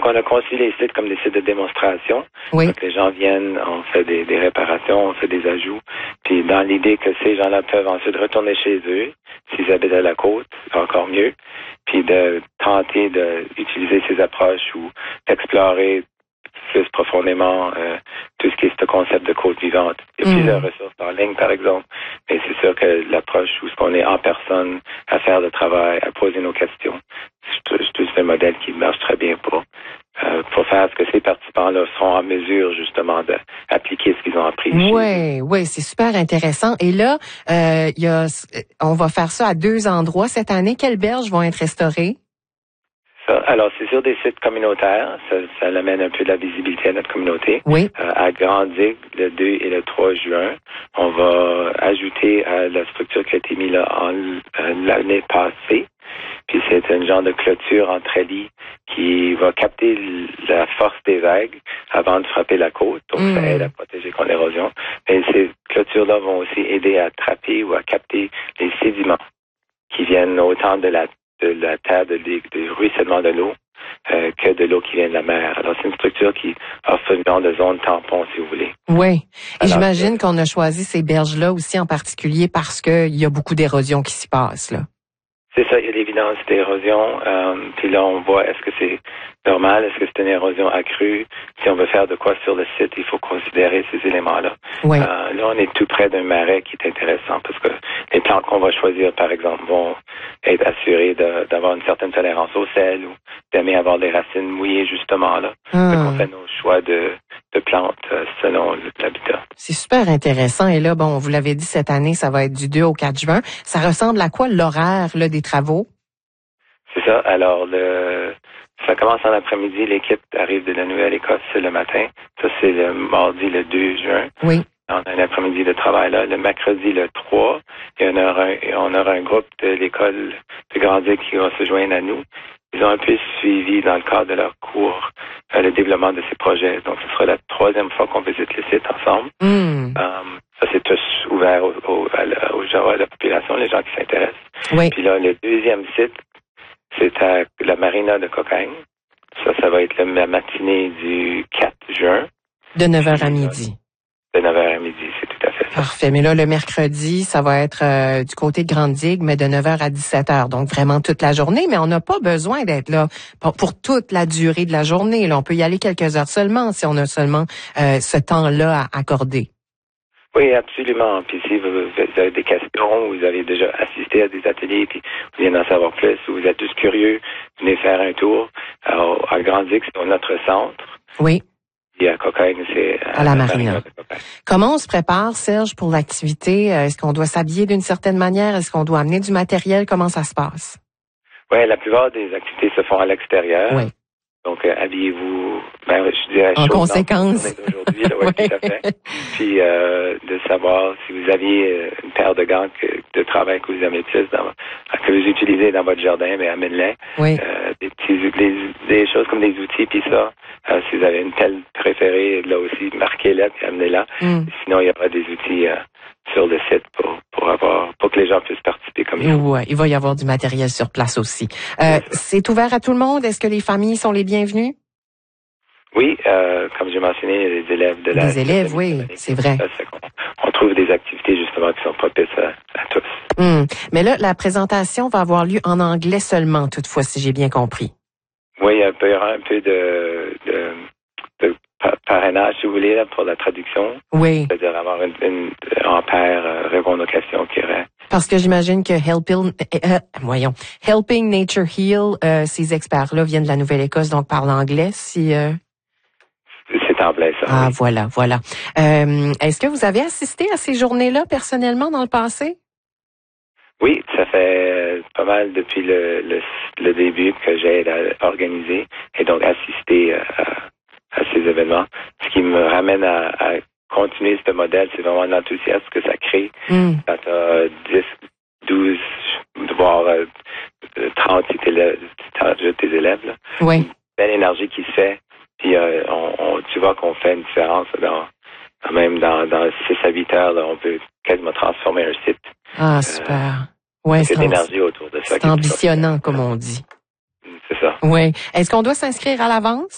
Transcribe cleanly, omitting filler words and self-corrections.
on a conçu les sites comme des sites de démonstration. Oui. Donc, les gens viennent, on fait des réparations, on fait des ajouts. Puis, dans l'idée que ces gens-là peuvent ensuite retourner chez eux, s'ils habitent à la côte, c'est encore mieux. Puis, de tenter d'utiliser ces approches ou d'explorer plus profondément tout ce qui est ce concept de côte vivante. Il y a plusieurs ressources en ligne, par exemple, mais c'est sûr que l'approche où ce qu'on est en personne à faire le travail, à poser nos questions, c'est un modèle qui marche très bien pour faire ce que ces participants-là seront en mesure justement d'appliquer ce qu'ils ont appris. Oui, c'est super intéressant. Et là, on va faire ça à 2 endroits cette année. Quelles berges vont être restaurées? Alors, c'est sur des sites communautaires. Ça amène un peu de la visibilité à notre communauté. Oui. À Grand-Digue, le 2 et le 3 juin, on va ajouter à la structure qui a été mise là l'année passée. Puis c'est un genre de clôture en treillis qui va capter la force des vagues avant de frapper la côte. Donc, ça aide à protéger contre l'érosion. Mais ces clôtures-là vont aussi aider à attraper ou à capter les sédiments qui viennent autant de la terre, du ruissellement de l'eau, que de l'eau qui vient de la mer. Alors, c'est une structure qui offre une genre de zone tampon, si vous voulez. Oui. Et j'imagine qu'on a choisi ces berges-là aussi en particulier parce qu'il y a beaucoup d'érosion qui s'y passe, là. C'est ça, il y a l'évidence d'érosion. Puis là, on voit, est-ce que c'est normal? Est-ce que c'est une érosion accrue? Si on veut faire de quoi sur le site, il faut considérer ces éléments-là. Oui. Là, on est tout près d'un marais qui est intéressant parce que les plantes qu'on va choisir, par exemple, vont être assurées d'avoir une certaine tolérance au sel ou d'aimer avoir des racines mouillées, justement, là. Donc, on fait nos choix de plantes selon l'habitat. C'est super intéressant. Et là, bon, vous l'avez dit, cette année, ça va être du 2 au 4 juin. Ça ressemble à quoi l'horaire là, des travaux? C'est ça. Alors, ça commence en après-midi. L'équipe arrive de la Nouvelle-Écosse le matin. Ça, c'est le mardi, le 2 juin. Oui. On a un après-midi de travail là. Le mercredi, le 3, on aura un groupe de l'école de Grand-Digue qui va se joindre à nous. Ils ont un peu suivi dans le cadre de leur cours le développement de ces projets. Donc, ce sera la 3e fois qu'on visite le site ensemble. Ça, c'est tous ouvert à la population, les gens qui s'intéressent. Oui. Puis là, le 2e site, c'est à la marina de Cocagne. Ça va être la matinée du 4 juin. De 9h à midi. De 9h à midi, c'est tout à fait ça. Parfait. Mais là, le mercredi, ça va être du côté de Grand-Digue, mais de 9h à 17h. Donc, vraiment toute la journée. Mais on n'a pas besoin d'être là pour toute la durée de la journée. Là, on peut y aller quelques heures seulement si on a seulement ce temps-là à accorder. Oui, absolument. Puis si vous avez des questions, vous avez déjà assisté à des ateliers, puis vous voulez en savoir plus, ou vous êtes juste curieux, venez faire un tour. Alors, à Grand-Digue, c'est notre centre. Oui. Et à Cocagne, c'est à la marina. Comment on se prépare, Serge, pour l'activité? Est-ce qu'on doit s'habiller d'une certaine manière? Est-ce qu'on doit amener du matériel? Comment ça se passe? Oui, la plupart des activités se font à l'extérieur. Oui. Donc, habillez-vous, je dirais en conséquence. Aujourd'hui, là, oui, tout à fait. Puis, de savoir si vous aviez une paire de gants de travail que vous aimez plus, que vous utilisez dans votre jardin, mais amène-les. Oui. Des choses comme des outils, puis ça. Si vous avez une pelle préférée, là aussi, marquez-la, puis amenez-la. Sinon, il y aura des outils sur le site pour que les gens puissent participer comme il faut. Ouais, il va y avoir du matériel sur place aussi. C'est ouvert à tout le monde? Est-ce que les familles sont les bienvenues? Oui, comme j'ai mentionné, les élèves de la... Des élèves, oui, c'est vrai. On trouve des activités justement qui sont propices à tous. Mais là, la présentation va avoir lieu en anglais seulement, toutefois, si j'ai bien compris. Oui, il y aura un peu de parrainage, si vous voulez, là, pour la traduction. Oui. C'est-à-dire avoir une en paire, répondre aux questions qu'il y aurait. Parce que j'imagine que Helping Nature Heal, ces experts-là viennent de la Nouvelle-Écosse, donc parlent anglais, si... C'est anglais, ça. Ah, oui. voilà. Est-ce que vous avez assisté à ces journées-là, personnellement, dans le passé? Oui, ça fait pas mal depuis le début que j'ai organisé et donc assisté à ces événements. Ce qui me ramène à continuer ce modèle, c'est vraiment l'enthousiasme que ça crée. Quand tu as 10, 12, voire 30 de tes élèves. Là. Oui. Une belle énergie qui se fait. Puis tu vois qu'on fait une différence même dans 6 à 8 heures. Là, on peut quasiment transformer un site. Ah, super. Ouais, c'est l'énergie autour de ça. C'est ambitionnant, comme on dit. C'est ça. Oui. Est-ce qu'on doit s'inscrire à l'avance?